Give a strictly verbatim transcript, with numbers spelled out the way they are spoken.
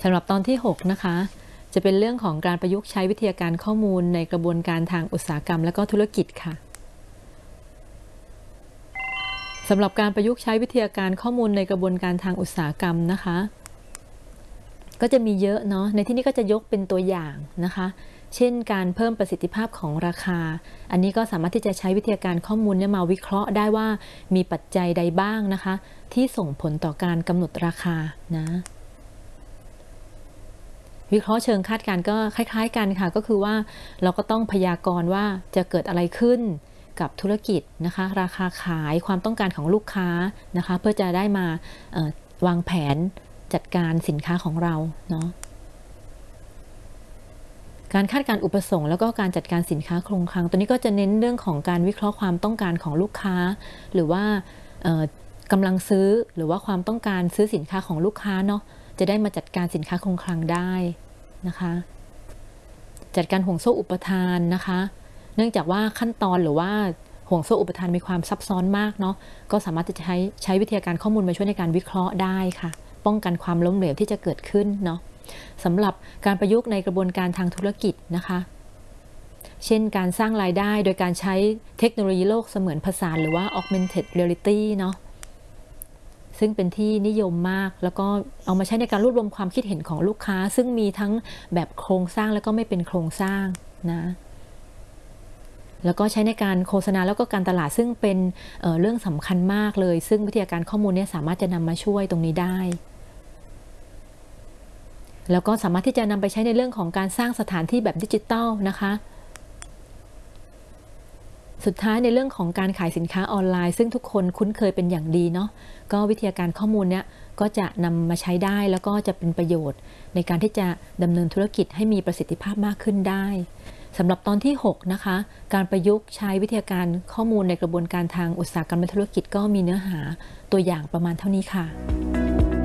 สำหรับตอนที่หกนะคะจะเป็นเรื่องของการประยุกต์ใช้วิทยาการข้อมูลในกระบวนการทางอุตสาหกรรมและก็ธุรกิจค่ะสำหรับการประยุกต์ใช้วิทยาการข้อมูลในกระบวนการทางอุตสาหกรรมนะคะก็จะมีเยอะเนาะในที่นี้ก็จะยกเป็นตัวอย่างนะคะเช่นการเพิ่มประสิทธิภาพของราคาอันนี้ก็สามารถที่จะใช้วิทยาการข้อมูลเนี่ยมาวิเคราะห์ได้ว่ามีปัจจัยใดบ้างนะคะที่ส่งผลต่อการกำหนดราคานะวิเคราะห์เชิงคาดการณ์ก็คล้ายๆกันค่ะก็คือว่าเราก็ต้องพยากรณ์ว่าจะเกิดอะไรขึ้นกับธุรกิจนะคะราคาขายความต้องการของลูกค้านะคะเพื่อจะได้มาวางแผนจัดการสินค้าของเราเนาะการคาดการณ์อุปสงค์แล้วก็การจัดการสินค้าคงคลังตัวนี้ก็จะเน้นเรื่องของการวิเคราะห์ความต้องการของลูกค้าหรือว่ากำลังซื้อหรือว่าความต้องการซื้อสินค้าของลูกค้าเนาะจะได้มาจัดการสินค้าคงคลังได้นะคะจัดการห่วงโซ่อุปทานนะคะเนื่องจากว่าขั้นตอนหรือว่าห่วงโซ่อุปทานมีความซับซ้อนมากเนาะก็สามารถจะใช้ใช้วิทยาการข้อมูลมาช่วยในการวิเคราะห์ได้ค่ะป้องกันความล้มเหลวที่จะเกิดขึ้นเนาะสำหรับการประยุกต์ในกระบวนการทางธุรกิจนะคะเช่นการสร้างรายได้โดยการใช้เทคโนโลยีโลกเสมือนผสานหรือว่า augmented reality เนาะซึ่งเป็นที่นิยมมากแล้วก็เอามาใช้ในการรวบรวมความคิดเห็นของลูกค้าซึ่งมีทั้งแบบโครงสร้างแล้วก็ไม่เป็นโครงสร้างนะแล้วก็ใช้ในการโฆษณาแล้วก็การตลาดซึ่งเป็น เอ่อ เรื่องสำคัญมากเลยซึ่งวิทยาการข้อมูลเนี่ยสามารถจะนำมาช่วยตรงนี้ได้แล้วก็สามารถที่จะนำไปใช้ในเรื่องของการสร้างสถานที่แบบดิจิทัลนะคะสุดท้ายในเรื่องของการขายสินค้าออนไลน์ซึ่งทุกคนคุ้นเคยเป็นอย่างดีเนาะก็วิทยาการข้อมูลเนี่ยก็จะนำมาใช้ได้แล้วก็จะเป็นประโยชน์ในการที่จะดำเนินธุรกิจให้มีประสิทธิภาพมากขึ้นได้สำหรับตอนที่หกนะคะการประยุกต์ใช้วิทยาการข้อมูลในกระบวนการทางอุตสาหกรรมและธุรกิจก็มีเนื้อหาตัวอย่างประมาณเท่านี้ค่ะ